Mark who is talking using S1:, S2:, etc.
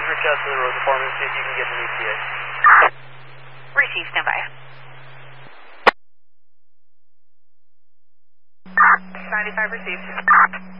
S1: reach out to the road department, see if you can get an ETA.
S2: Receive, standby. 95 received.